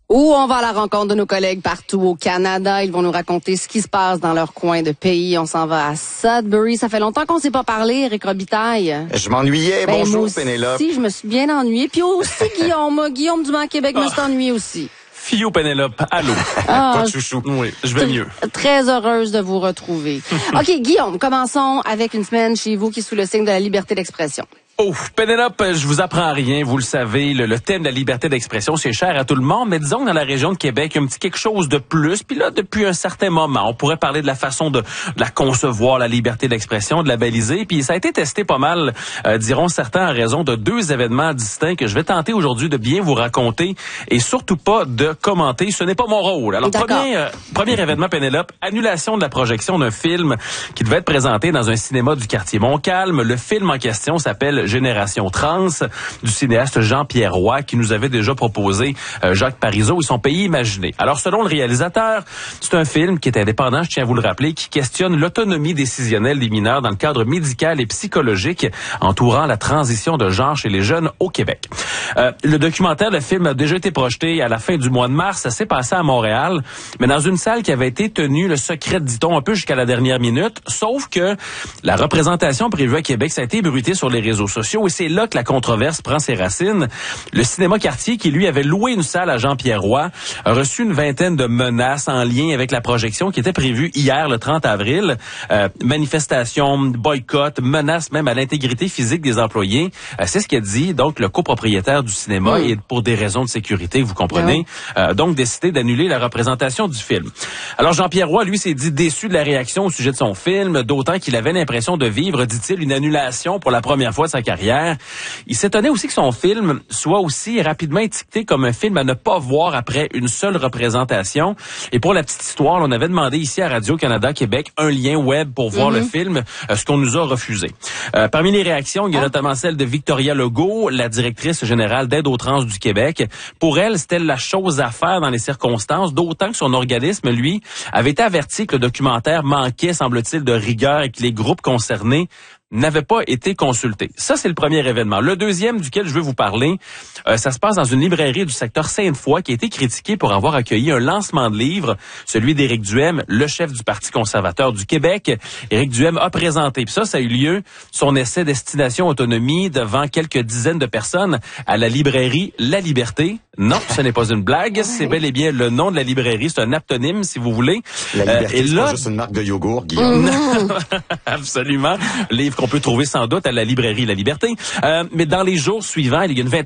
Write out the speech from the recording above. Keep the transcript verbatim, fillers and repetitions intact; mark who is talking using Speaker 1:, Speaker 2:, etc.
Speaker 1: Où on va à la rencontre de nos collègues partout au Canada. Ils vont nous raconter ce qui se passe dans leur coin de pays. On s'en va à Sudbury. Ça fait longtemps qu'on ne s'est pas parlé, Eric Robitaille.
Speaker 2: Je m'ennuyais.
Speaker 1: Ben,
Speaker 2: Bonjour,
Speaker 1: moi
Speaker 2: Pénélope.
Speaker 1: aussi, je me suis bien ennuyée. Puis aussi, Guillaume. Guillaume du Banc-Québec me s'est ennuyé aussi.
Speaker 3: Fio Pénélope, allô.
Speaker 1: Ah,
Speaker 3: Pas de chouchou. Oui, je vais mieux.
Speaker 1: Très heureuse de vous retrouver. OK, Guillaume, commençons avec une semaine chez vous qui est sous le signe de la liberté d'expression.
Speaker 3: Oh, Pénélope, je vous apprends rien, vous le savez, le, le thème de la liberté d'expression, c'est cher à tout le monde, mais disons que dans la région de Québec, il y a un petit quelque chose de plus, puis là, depuis un certain moment, on pourrait parler de la façon de, de la concevoir, la liberté d'expression, de la baliser, puis ça a été testé pas mal, euh, diront certains, en raison de deux événements distincts que je vais tenter aujourd'hui de bien vous raconter, et surtout pas de commenter, ce n'est pas mon rôle. Alors, premier, euh, premier événement, Pénélope, annulation de la projection d'un film qui devait être présenté dans un cinéma du quartier Montcalm. Le film en question s'appelle Génération Trans, du cinéaste Jean-Pierre Roy, qui nous avait déjà proposé euh, Jacques Parizeau et son pays imaginé. Alors, selon le réalisateur, c'est un film qui est indépendant, je tiens à vous le rappeler, qui questionne l'autonomie décisionnelle des mineurs dans le cadre médical et psychologique entourant la transition de genre chez les jeunes au Québec. Euh, le documentaire, le film a déjà été projeté à la fin du mois de mars. Ça s'est passé à Montréal, mais dans une salle qui avait été tenue, le secret, dit-on, un peu jusqu'à la dernière minute, sauf que la représentation prévue à Québec, ça a été ébruité sur les réseaux sociaux. Et c'est là que la controverse prend ses racines. Le cinéma Quartier, qui lui avait loué une salle à Jean-Pierre Roy, a reçu une vingtaine de menaces en lien avec la projection qui était prévue hier, le trente avril. Euh, manifestations, boycott, menaces même à l'intégrité physique des employés. Euh, c'est ce qu'a dit donc le copropriétaire du cinéma oui. Et pour des raisons de sécurité, vous comprenez, oui. euh, donc décidé d'annuler la représentation du film. Alors Jean-Pierre Roy, lui, s'est dit déçu de la réaction au sujet de son film, d'autant qu'il avait l'impression de vivre, dit-il, une annulation pour la première fois de sa carrière. Il s'étonnait aussi que son film soit aussi rapidement étiqueté comme un film à ne pas voir après une seule représentation. Et pour la petite histoire, on avait demandé ici à Radio-Canada Québec un lien web pour voir mm-hmm. le film, ce qu'on nous a refusé. Euh, parmi les réactions, il y a notamment celle de Victoria Legault, la directrice générale d'Aide aux trans du Québec. Pour elle, c'était la chose à faire dans les circonstances, d'autant que son organisme, lui, avait été averti que le documentaire manquait, semble-t-il, de rigueur et que les groupes concernés n'avait pas été consulté. Ça, c'est le premier événement. Le deuxième duquel je veux vous parler, euh, ça se passe dans une librairie du secteur Sainte-Foy qui a été critiquée pour avoir accueilli un lancement de livre, celui d'Éric Duhem, le chef du Parti conservateur du Québec. Éric Duhem a présenté, puis ça, ça a eu lieu, son essai Destination Autonomie devant quelques dizaines de personnes à la librairie La Liberté. Non, ce n'est pas une blague, c'est bel et bien le nom de la librairie, c'est un aptonyme, si vous voulez.
Speaker 2: La Liberté,
Speaker 3: euh, et
Speaker 2: c'est
Speaker 3: là...
Speaker 2: pas juste une marque de yogourt, Guillaume.
Speaker 3: Mmh. Absolument. Livre qu'on peut trouver sans doute à la librairie La Liberté. Euh, mais dans les jours suivants, il y a une vingtaine